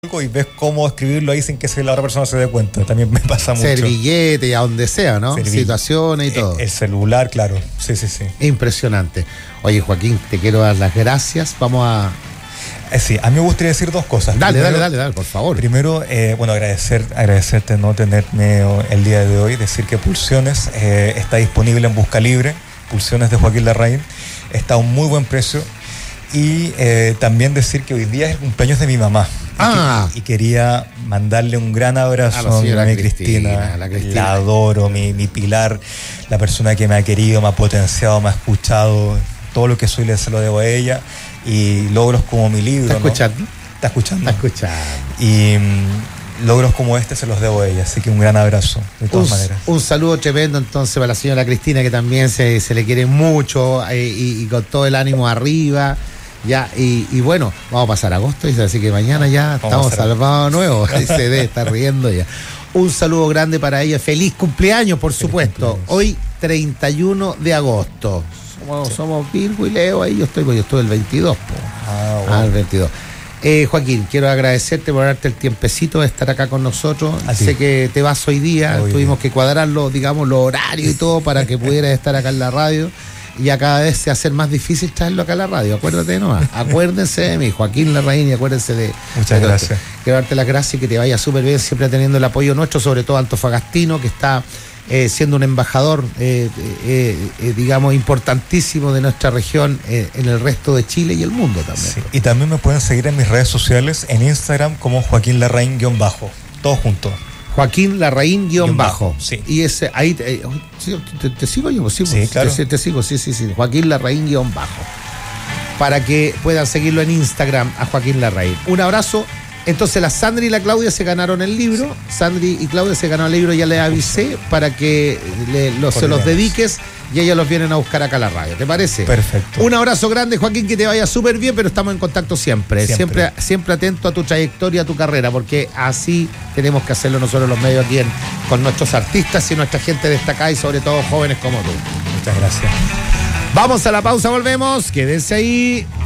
y ves cómo escribirlo ahí sin que la otra persona se dé cuenta. También me pasa mucho. Servillete, a donde sea, ¿no? Situaciones y todo. El celular, claro. Sí. Impresionante. Oye, Joaquín, te quiero dar las gracias. Vamos a... Sí, a mí me gustaría decir dos cosas. Dale, por favor. Primero, agradecerte no tenerme el día de hoy, decir que Pulsiones está disponible en Busca Libre, Pulsiones de Joaquín Larraín, está a un muy buen precio. Y también decir que hoy día es el cumpleaños de mi mamá. Y quería mandarle un gran abrazo a mi mamá Cristina. La adoro, mi pilar, la persona que me ha querido, me ha potenciado, me ha escuchado. Todo lo que soy se lo debo a ella. Y logros como mi libro. ¿Está escuchando? ¿Está escuchando? Está escuchando. Y logros como este se los debo a ella. Así que un gran abrazo, de todas maneras. Un saludo tremendo entonces para la señora Cristina, que también se le quiere mucho y con todo el ánimo arriba. Ya, y bueno, vamos a pasar agosto, así que mañana ya estamos salvados nuevos. Se debe estar riendo ya. Un saludo grande para ella. Feliz cumpleaños, por supuesto. Hoy, 31 de agosto. Somos Virgo y Leo, ahí yo estoy el 22. Bueno. El 22. Joaquín, quiero agradecerte por darte el tiempecito de estar acá con nosotros. Sé que te vas hoy día. Tuvimos que cuadrarlo, digamos, los horarios y todo para que pudieras estar acá en la radio. Y a cada vez se hace más difícil traerlo acá a la radio. Acuérdate nomás. Acuérdense de mí, Joaquín Larraín, y acuérdense de... Muchas gracias. Quiero darte las gracias y que te vaya súper bien, siempre teniendo el apoyo nuestro, sobre todo antofagastino, que está siendo un embajador, digamos, importantísimo de nuestra región en el resto de Chile y el mundo también. Sí. Y también me pueden seguir en mis redes sociales, en Instagram como Joaquín Larraín _, todos juntos. Joaquín Larraín _. Sí. Y ese, ahí, te sigo yo, sí, claro. Te sigo, sí. Joaquín Larraín _. Para que puedan seguirlo en Instagram a Joaquín Larraín. Un abrazo. Entonces la Sandri y la Claudia se ganaron el libro. Sí. Sandri y Claudia se ganaron el libro, ya les avisé, para que se los dediques y ellos los vienen a buscar acá a la radio. ¿Te parece? Perfecto. Un abrazo grande, Joaquín, que te vaya súper bien, pero estamos en contacto siempre atento a tu trayectoria, a tu carrera, porque así tenemos que hacerlo nosotros los medios aquí con nuestros artistas y nuestra gente destacada y sobre todo jóvenes como tú. Muchas gracias. Vamos a la pausa, volvemos. Quédense ahí.